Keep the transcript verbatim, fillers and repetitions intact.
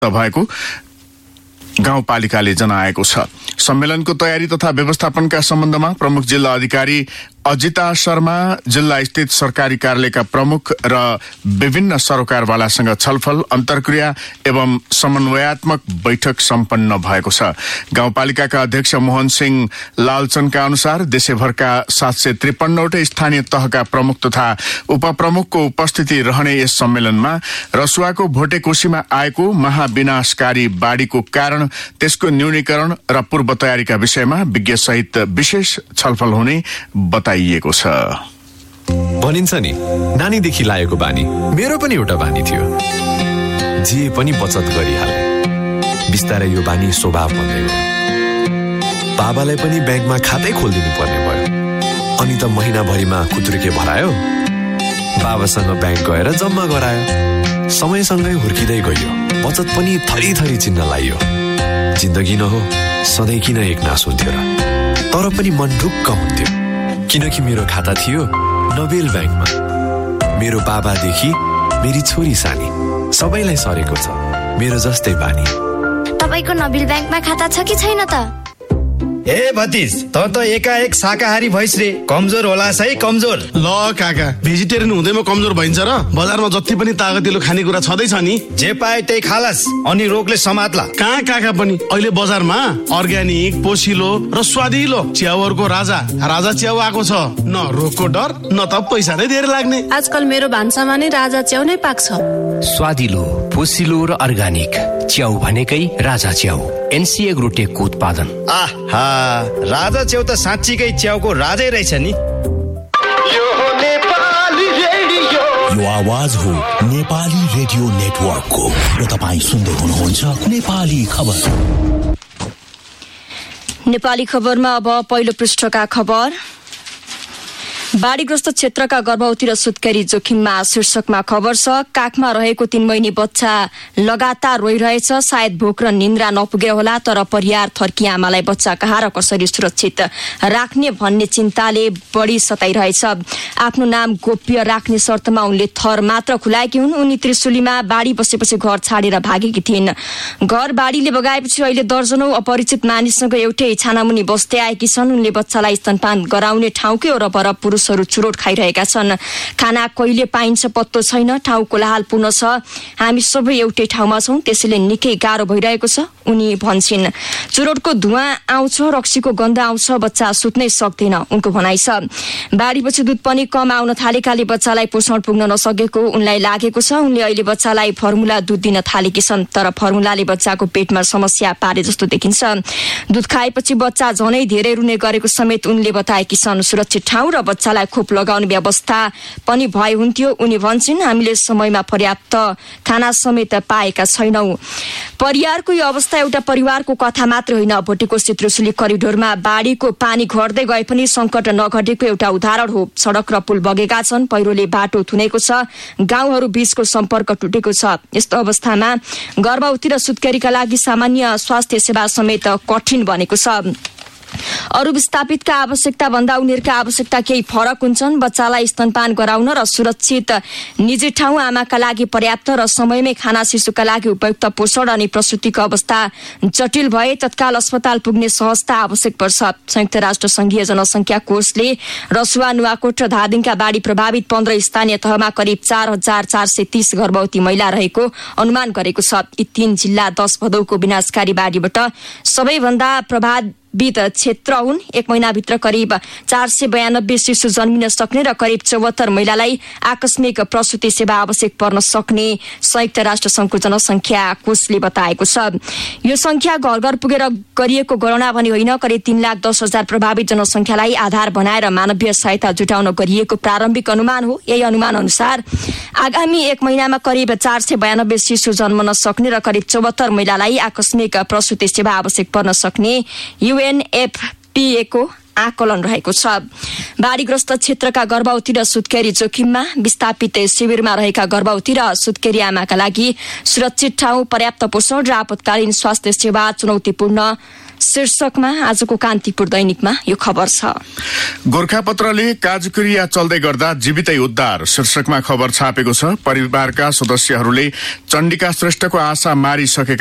भएको गाउँपालिकाले जनाएको छ। सम्मेलनको तयारी तथा व्यवस्थापनका सम्बन्धमा प्रमुख जिल्ला अधिकारी अजिता शर्मा, जिल्ला स्थित सरकारी कार्यालयका प्रमुख र विभिन्न सरोकारवालासँग छलफल, अन्तर्क्रिया एवं समन्वयात्मक बैठक सम्पन्न भएको छ। गाउँपालिकाका अध्यक्ष मोहन सिंह लालचनका अनुसार देशैभरका सात सय त्रिपन्नवटै स्थानीय तहका प्रमुख तथा उपप्रमुखको उपस्थिति रहने यस सम्मेलनमा रसुवाको भोटेकोशीमा आएको महाविनाशकारी बाढीको कारण, त्यसको न्यूनीकरण र पूर्व तयारीका विषयमा विज्ञसहित विशेष छलफल हुने बताइएको छ। भनिन्छ नि, नानीदेखि लागेको बानी मेरो पनि एउटा बानी थियो। जे पनि बचत गरिहाल्ने, बिस्तारै यो बानी स्वभाव बन्दै गयो। बाबालाई पनि ब्याङ्कमा खातै खोलिदिनु पर्ने भयो। अनि त महिनाभरिमा खुत्रुके भरायो, बाबासँग ब्याङ्क गएर जम्मा गरायो। समयसँगै हुर्किँदै गयो, बचत पनि थरी थरी चिन्न लाग्यो। जिन्दगी न हो, सधैँ किन एक नास हुन्थ्यो र? तर पनि मन ढुक्क हुन्थ्यो, किनकि मेरो खाता थियो नोबेल ब्याङ्कमा। मेरो बाबादेखि मेरी छोरी सानी सबैलाई सरेको छ मेरो जस्तै बानी। तपाईको नोबेल ब्याङ्कमा खाता छ कि छैन त? ए भतिज, त त एकाएक शाकाहारी भइस रे। कमजोर होला है, कमजोर। ल काका, भेजिटेरियन हुँदैमा कमजोर भइन्छ र? बजारमा जति पनि तागतिलो खानेकुरा छँदैछ नि, जे पाए त्यही खालास, अनि रोगले समात्ला। कहाँ काका पनि अहिले बजारमा अर्ग्यानिक, पोसिलो र स्वादिलो च्याउहरूको राजा राजा च्याउ आएको छ। न रोगको डर, न त पैसा नै धेरै लाग्ने। आजकल मेरो भान्सामा नै राजा च्याउ नै पाक्छ। स्वादिलो, पोसिलो र अर्ग्यानिक च्याउ भनेकै राजा च्याउ, एनसिए ग्रुटेकको उत्पादन। आहा, राजा च्याउ त साँच्चीकै च्याउको राजै रहेछ नि। यो हो नेपाली रेडियो, यो आवाज हो नेपाली रेडियो नेटवर्कको र तपाईँ सुन्दै हुनुहुन्छ नेपाली खबर। नेपाली खबरमा अब पहिलो पृष्ठका खबर। बाढीग्रस्त क्षेत्रका गर्भवती र सुत्केरी जोखिममा शीर्षकमा खबर छ। काखमा रहेको तीन महिने बच्चा लगातार रोइरहेछ। सायद भोक र निन्द्रा नपुगेर होला, तर परिवार थर्की आमालाई बच्चा कहाँ र कसरी सुरक्षित राख्ने भन्ने चिन्ताले बढी सताइरहेछ। आफ्नो नाम गोप्य राख्ने शर्तमा उनले थर मात्र खुलाएकी हुन्। उनी त्रिशुलीमा बाढी बसेपछि घर छाडेर भागेकी थिइन्। घर बाढीले बगाएपछि अहिले दर्जनौं अपरिचित मानिससँग एउटै छानामुनि बस्दै आएकी छन्। उनले बच्चालाई स्तनपान गराउने ठाउँकै वरपर पुरुष चुरोट खाइरहेका छन्। खाना कहिले पाइन्छ पत्तो छैन। ठाउँ कोलाहल पूर्ण छ। हामी सबै एउटै ठाउँमा छौं, त्यसैले निकै गाह्रो भइरहेको छ, उनी भन्छन्। चुरोटको धुवाँ आउँछ, रक्सीको गन्ध आउँछ, बच्चा सुत्नै सक्दैन, उनको भनाइ छ। बाढीपछि दुध पनि कम आउन थालेकाले बच्चालाई पोषण पुग्न नसकेको उनलाई लागेको छ। उनले अहिले बच्चालाई फर्मुला दुध दिन थालेकी छन्, तर फर्मुलाले बच्चाको पेटमा समस्या पारे जस्तो देखिन्छ। दुध खाएपछि बच्चा झनै धेरै रुने गरेको समेत उनले बताएकी छन्। सुरक्षित ठाउँ र बच्चा खोप लगाउने व्यवस्था पनि भए हुन्थ्यो, उनी भन्छन्। हामीले समयमा पर्याप्त खाना समेत पाएका छैनौं। परिवारको यो अवस्था एउटा परिवारको कथा मात्र होइन। भोटेकोशी त्रिशुली करिडोरमा बाढीको पानी घट्दै गए पनि संकट नघटेको एउटा उदाहरण हो। सड़क र पुल बगेका छन्, पहिरोले बाटो थुनेको छ, गाउँहरू बीचको सम्पर्क टुटेको छ। यस्तो अवस्थामा गर्भवती र सुत्केरीका लागि सामान्य स्वास्थ्य सेवा समेत कठिन बनेको छ। अरु विस्थापितका आवश्यकता भन्दा उनीहरूका आवश्यकता केही फरक हुन्छन्। बच्चालाई स्तनपान गराउन र सुरक्षित निजी ठाउँ, आमाका लागि पर्याप्त र समयमै खाना, शिशुका लागि उपयुक्त पोषण अनि प्रसुतिको अवस्था जटिल भए तत्काल अस्पताल पुग्ने सहजता आवश्यक पर्छ। संयुक्त राष्ट्र संघीय जनसंख्या कोषले रसुवा, नुवाकोट र धादिङका बाढी प्रभावित पन्ध्र स्थानीय तहमा करिब चार हजार चार सय तीस गर्भवती महिला रहेको अनुमान गरेको छ। यी तीन जिल्ला दश भदौको विनाशकारी बाढीबाट सबैभन्दा प्रभावित वित क्षेत्र हुन्। एक महिनाभित्र करिब चार सय बयानब्बे शिशु जन्मिन सक्ने र करिब चौहत्तर महिलालाई आकस्मिक प्रसुति सेवा आवश्यक पर्न सक्ने संयुक्त राष्ट्र संघको जनसंख्या कोषले बताएको छ। यो संख्या घर घर पुगेर गरिएको गणना पनि होइन। करिब तीन लाख दस हजार प्रभावित जनसंख्यालाई आधार बनाएर मानवीय सहायता जुटाउन गरिएको प्रारम्भिक अनुमान हो। यही अनुमान अनुसार आगामी एक महिनामा करिब चार सय बयानब्बे शिशु जन्मन सक्ने र करिब चौहत्तर महिलालाई आकस्मिक प्रसुति सेवा आवश्यक पर्न सक्ने यूएनएफपीए को आकलन रहेको छ। बाढीग्रस्त क्षेत्रका गर्भवती र सुत्केरी जोखिममा, विस्थापित शिविरमा रहेका गर्भवती र सुत्केरी आमाका लागि सुरक्षित ठाउँ, पर्याप्त पोषण र आपतकालीन स्वास्थ्य सेवा चुनौतीपूर्ण शीर्षकमा आजको कान्तिपुर दैनिकमा यो खबर छ। गोरखापत्रले काजक्रिया चल्दै गर्दा जीवितै उद्धार शीर्षकमा खबर छापेको छ। परिवारका सदस्यहरूले चण्डिका श्रेष्ठको आशा मारिसकेका